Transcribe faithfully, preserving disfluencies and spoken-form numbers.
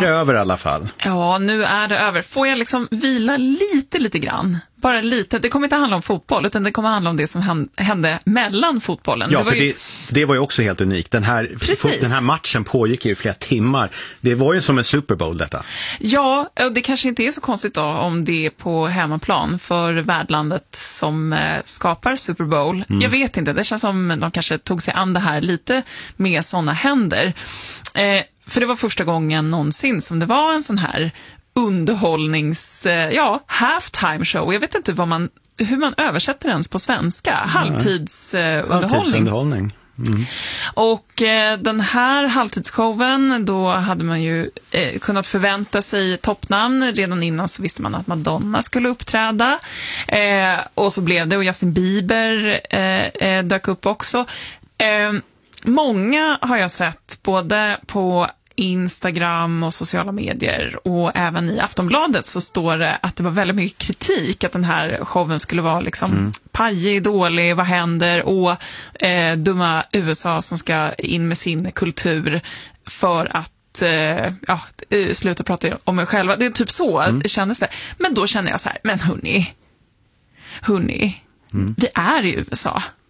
det över i alla fall. Ja, nu är det över. Får jag liksom vila lite, lite grann? Bara lite. Det kommer inte handla om fotboll, utan det kommer handla om det som hände mellan fotbollen. Ja, det var för ju... det, det var ju också helt unikt. Den här, den här matchen pågick ju i flera timmar. Det var ju som en Super Bowl detta. Ja, och det kanske inte är så konstigt då om det är på hemmaplan för värdlandet som eh, skapar Super Bowl. Mm. Jag vet inte, det känns som de kanske tog sig an det här lite med sådana händer. Eh, för det var första gången någonsin som det var en sån här underhållnings, ja, halftime show. Jag vet inte vad man, hur man översätter ens på svenska. Halvtidsunderhållning. Halvtidsunderhållning. Mm. Och eh, den här halvtidsshowen, då hade man ju eh, kunnat förvänta sig toppnamn. Redan innan så visste man att Madonna skulle uppträda. Eh, och så blev det, och Justin Bieber eh, eh, dök upp också. Eh, många har jag sett både på Instagram och sociala medier och även i Aftonbladet så står det att det var väldigt mycket kritik att den här showen skulle vara liksom mm. pajig, dålig, vad händer, och eh, dumma U S A som ska in med sin kultur för att eh, ja, sluta prata om mig själva. Det är typ så mm. kändes det. Men då känner jag så här, men hörni, hörni, mm. vi är i U S A.